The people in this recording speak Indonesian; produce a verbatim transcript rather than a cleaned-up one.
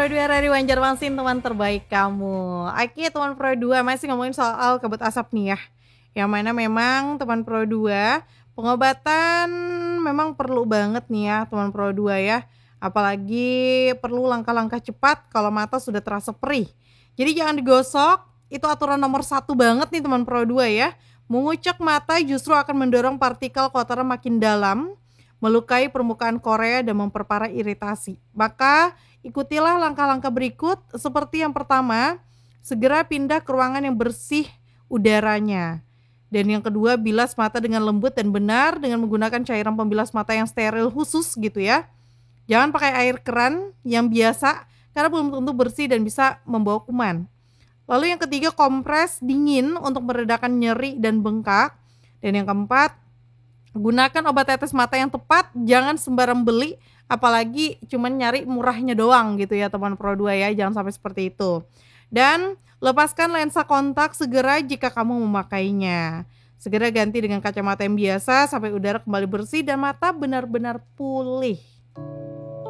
Pro dua dari Banjarmasin, teman terbaik kamu. Oke, teman Pro dua masih ngomongin soal kabut asap nih ya. Yang mana memang teman Pro dua pengobatan memang perlu banget nih ya teman Pro dua ya. Apalagi perlu langkah-langkah cepat kalau mata sudah terasa perih. Jadi jangan digosok, itu aturan nomor satu banget nih teman Pro dua ya. Mengucek mata justru akan mendorong partikel kotoran makin dalam, melukai permukaan korea dan memperparah iritasi. Maka ikutilah langkah-langkah berikut seperti yang pertama, segera pindah ke ruangan yang bersih udaranya. Dan yang kedua, bilas mata dengan lembut dan benar dengan menggunakan cairan pembilas mata yang steril khusus gitu ya. Jangan pakai air keran yang biasa karena belum tentu bersih dan bisa membawa kuman. Lalu yang ketiga, kompres dingin untuk meredakan nyeri dan bengkak. Dan yang keempat, gunakan obat tetes mata yang tepat, jangan sembarang beli, apalagi cuman nyari murahnya doang gitu ya teman Pro dua ya, jangan sampai seperti itu. Dan lepaskan lensa kontak segera jika kamu memakainya. Segera ganti dengan kacamata yang biasa sampai udara kembali bersih dan mata benar-benar pulih.